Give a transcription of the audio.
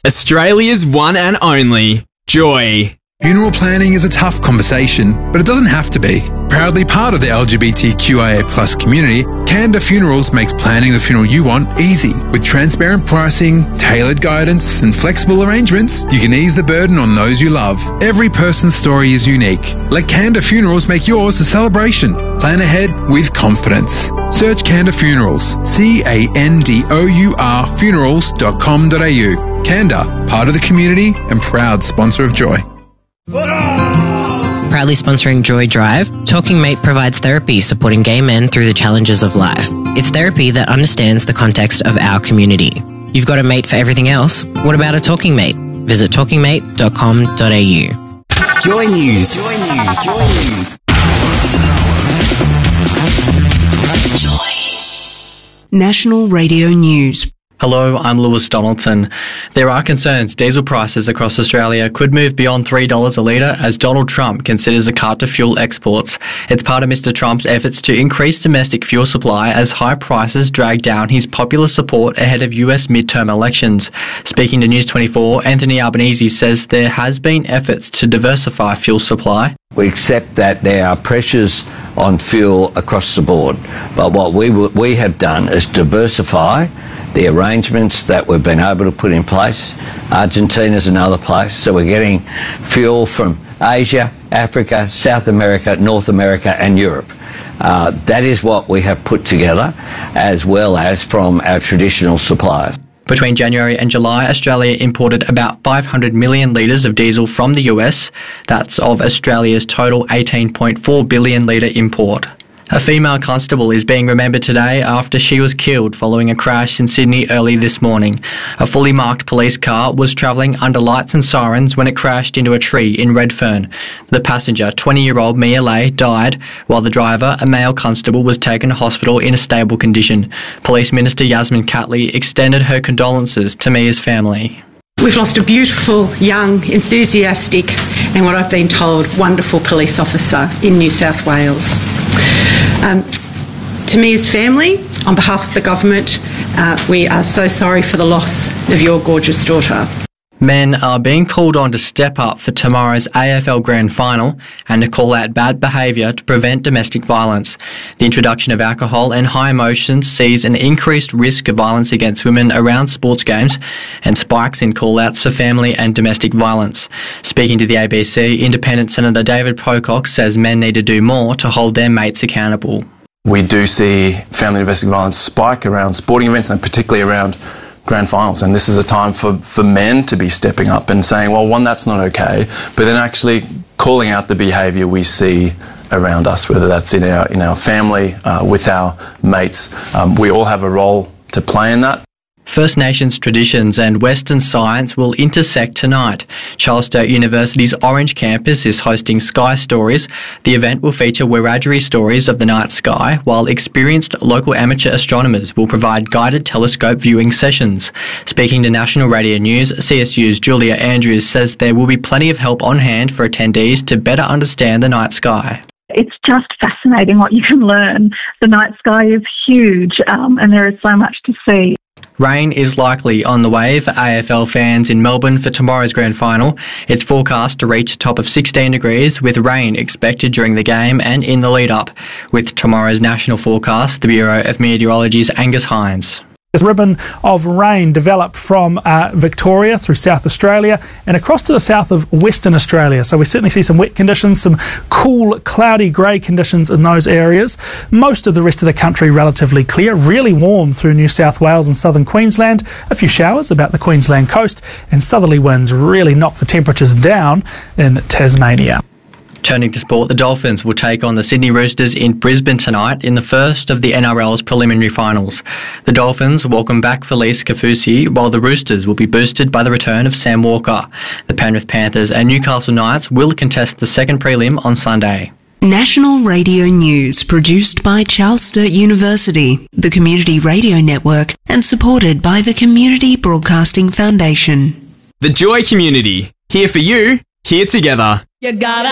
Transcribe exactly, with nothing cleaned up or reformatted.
Australia's one and only Joy. Funeral planning is a tough conversation, but it doesn't have to be. Proudly part of the L G B T Q I A plus community, Canada Funerals makes planning the funeral you want easy. With transparent pricing, tailored guidance, and flexible arrangements, you can ease the burden on those you love. Every person's story is unique. Let Canada Funerals make yours a celebration. Plan ahead with confidence. Search Canada Funerals, C A N D O U R funerals dot com dot a u. Canada, part of the community and proud sponsor of Joy. Proudly sponsoring Joy Drive, Talking Mate provides therapy supporting gay men through the challenges of life. It's therapy that understands the context of our community. You've got a mate for everything else. What about a talking mate? Visit talking mate dot com dot a u. Joy News. Joy News. Joy News. Joy. National Radio News. Hello, I'm Lewis Donaldson. There are concerns diesel prices across Australia could move beyond three dollars a litre as Donald Trump considers a cut to fuel exports. It's part of Mister Trump's efforts to increase domestic fuel supply as high prices drag down his popular support ahead of U S midterm elections. Speaking to News twenty-four, Anthony Albanese says there has been efforts to diversify fuel supply. We accept that there are pressures on fuel across the board, but what we we have done is diversify the arrangements that we've been able to put in place. Argentina's another place, so we're getting fuel from Asia, Africa, South America, North America and Europe. Uh, that is what we have put together, as well as from our traditional suppliers. Between January and July, Australia imported about five hundred million litres of diesel from the U S. That's of Australia's total eighteen point four billion litre import. A female constable is being remembered today after she was killed following a crash in Sydney early this morning. A fully marked police car was travelling under lights and sirens when it crashed into a tree in Redfern. The passenger, twenty-year-old Mia Lay, died, while the driver, a male constable, was taken to hospital in a stable condition. Police Minister Yasmin Catley extended her condolences to Mia's family. We've lost a beautiful, young, enthusiastic and, what I've been told, wonderful police officer in New South Wales. Um, to Mia's family, on behalf of the government, uh, we are so sorry for the loss of your gorgeous daughter. Men are being called on to step up for tomorrow's A F L Grand Final and to call out bad behaviour to prevent domestic violence. The introduction of alcohol and high emotions sees an increased risk of violence against women around sports games and spikes in call-outs for family and domestic violence. Speaking to the A B C, Independent Senator David Pocock says men need to do more to hold their mates accountable. We do see family domestic violence spike around sporting events and particularly around grand finals, and this is a time for, for men to be stepping up and saying, well, one, that's not okay, but then actually calling out the behaviour we see around us, whether that's in our in our family, uh, with our mates. Um, we all have a role to play in that. First Nations traditions and Western science will intersect tonight. Charles Sturt University's Orange campus is hosting Sky Stories. The event will feature Wiradjuri stories of the night sky, while experienced local amateur astronomers will provide guided telescope viewing sessions. Speaking to National Radio News, C S U's Julia Andrews says there will be plenty of help on hand for attendees to better understand the night sky. It's just fascinating what you can learn. The night sky is huge, um, and there is so much to see. Rain is likely on the way for A F L fans in Melbourne for tomorrow's grand final. It's forecast to reach a top of sixteen degrees, with rain expected during the game and in the lead-up. With tomorrow's national forecast, the Bureau of Meteorology's Angus Hines. This ribbon of rain developed from uh, Victoria through South Australia and across to the south of Western Australia. So we certainly see some wet conditions, some cool, cloudy, grey conditions in those areas. Most of the rest of the country relatively clear, really warm through New South Wales and southern Queensland. A few showers about the Queensland coast, and southerly winds really knock the temperatures down in Tasmania. Turning to sport, the Dolphins will take on the Sydney Roosters in Brisbane tonight in the first of the N R L's preliminary finals. The Dolphins welcome back Felice Kaufusi, while the Roosters will be boosted by the return of Sam Walker. The Penrith Panthers and Newcastle Knights will contest the second prelim on Sunday. National Radio News, produced by Charles Sturt University, the Community Radio Network, and supported by the Community Broadcasting Foundation. The Joy Community, here for you, here together. You gotta